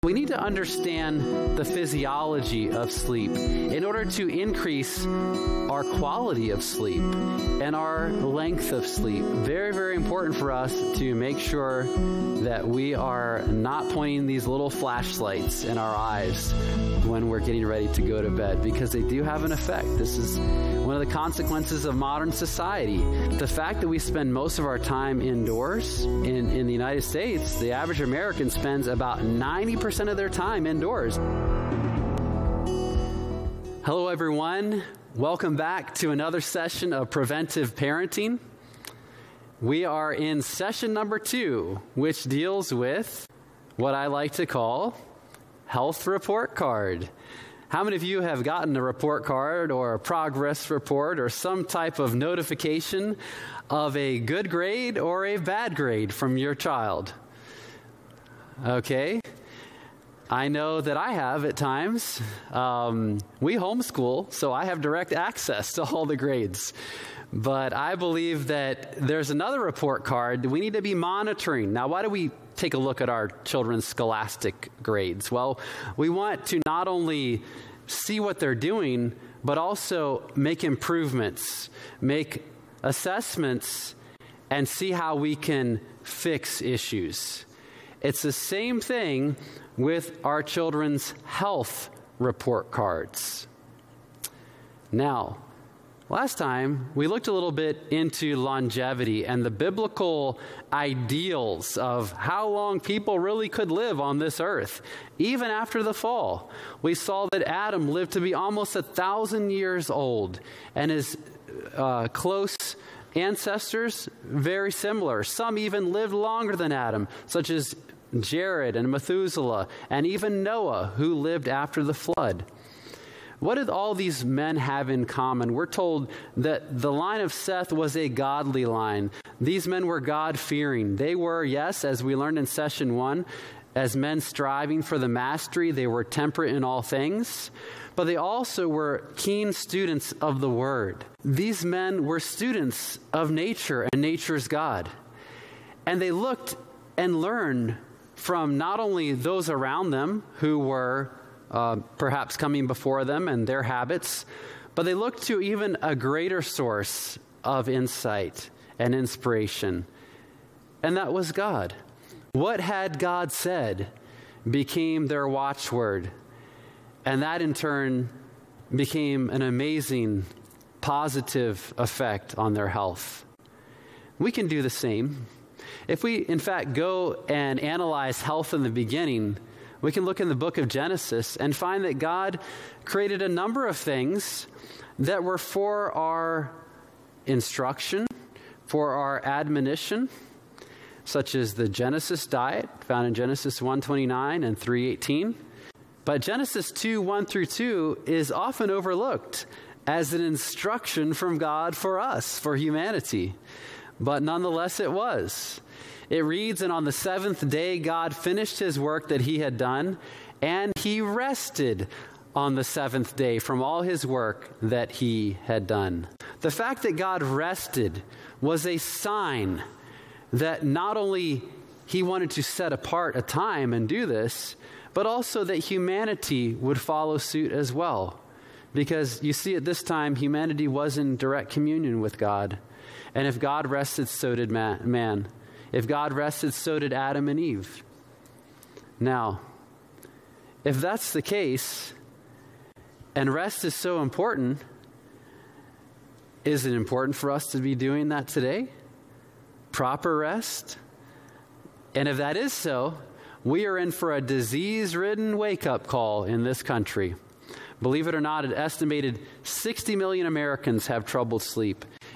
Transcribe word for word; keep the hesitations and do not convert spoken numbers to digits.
we need to understand the physiology of sleep in order to increase our quality of sleep and our length of sleep. Very, very important for us to make sure that we are not pointing these little flashlights in our eyes when we're getting ready to go to bed, because they do have an effect. This is one of the consequences of modern society. The fact that we spend most of our time indoors, in, in the United States, the average American spends about ninety percent of their time indoors. Hello, everyone. Welcome back to another session of Preventive Parenting. We are in session number two, which deals with what I like to call Health Report Card. How many of you have gotten a report card or a progress report or some type of notification of a good grade or a bad grade from your child? Okay. I know that I have at times. Um, we homeschool, so I have direct access to all the grades. But I believe that there's another report card that we need to be monitoring. Now, why do we take a look at our children's scholastic grades? Well, we want to not only see what they're doing, but also make improvements, make assessments, and see how we can fix issues. It's the same thing with our children's health report cards. Now, last time, we looked a little bit into longevity and the biblical ideals of how long people really could live on this earth, even after the fall. We saw that Adam lived to be almost a thousand years old, and his uh, close ancestors, very similar. Some even lived longer than Adam, such as Jared and Methuselah, and even Noah, who lived after the flood. What did all these men have in common? We're told that the line of Seth was a godly line. These men were God-fearing. They were, yes, as we learned in session one, as men striving for the mastery, they were temperate in all things, but they also were keen students of the Word. These men were students of nature and nature's God. And they looked and learned from not only those around them who were Uh, perhaps coming before them and their habits, but they looked to even a greater source of insight and inspiration, and that was God. What had God said became their watchword, and that in turn became an amazing positive effect on their health. We can do the same. If we, in fact, go and analyze health in the beginning, we can look in the book of Genesis and find that God created a number of things that were for our instruction, for our admonition, such as the Genesis diet found in Genesis one twenty-nine and three eighteen. But Genesis two one through two is often overlooked as an instruction from God for us, for humanity. But nonetheless, it was. It reads, "And on the seventh day, God finished his work that he had done, and he rested on the seventh day from all his work that he had done." The fact that God rested was a sign that not only he wanted to set apart a time and do this, but also that humanity would follow suit as well. Because you see, at this time, humanity was in direct communion with God. And if God rested, so did man. If God rested, so did Adam and Eve. Now, if that's the case, and rest is so important, is it important for us to be doing that today? Proper rest? And if that is so, we are in for a disease-ridden wake-up call in this country. Believe it or not, an estimated sixty million Americans have troubled sleep.